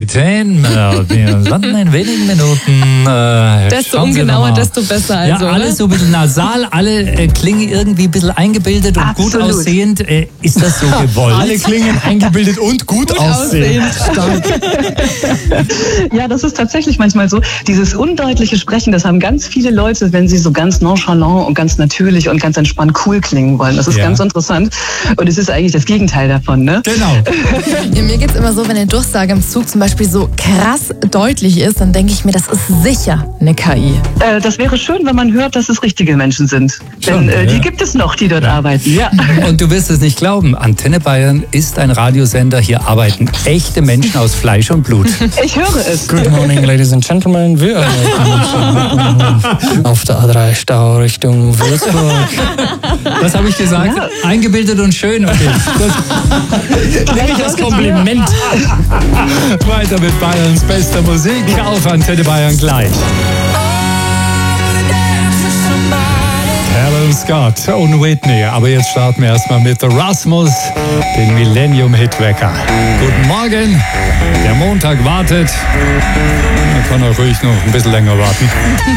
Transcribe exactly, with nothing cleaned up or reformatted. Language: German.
Kapitän. Wir landen in wenigen Minuten. Äh, desto ungenauer, desto besser. Also, ja, alles so ein bisschen nasal, alle äh, klingen irgendwie ein bisschen eingebildet und Absolut. gut aussehend. Äh, ist das so gewollt? Alle klingen eingebildet und gut, Gut aussehen. aussehen. Ja, das ist tatsächlich manchmal so. Dieses undeutliche Sprechen, das haben ganz viele Leute, wenn sie so ganz nonchalant und ganz natürlich und ganz entspannt cool klingen wollen. Das ist Ja. ganz interessant. Und es ist eigentlich das Gegenteil davon, ne? Genau. Ja, mir geht's immer so, wenn eine Durchsage im Zug zum Beispiel so krass deutlich ist, dann denke ich mir, das ist sicher eine K I. Äh, das wäre schön, wenn man hört, dass es richtige Menschen sind. Schon, Denn äh, ja. die gibt es noch, die dort arbeiten. Ja. Und du wirst es nicht glauben, Antenne Bayern ist ein Radiosender. Hier arbeiten echte Menschen aus Fleisch und Blut. Ich höre es. Good morning, ladies and gentlemen. Wir arbeiten auf der A drei Stau Richtung Würzburg. Was habe ich gesagt? Ja. Eingebildet und schön. Okay. Nehme ich als Kompliment. Weiter mit Bayerns bester Musik auf Antenne Bayern gleich. Alan Scott und Whitney. Aber jetzt starten wir erstmal mit The Rasmus, den Millennium-Hitwecker. Guten Morgen. Der Montag wartet. Man kann auch ruhig noch ein bisschen länger warten.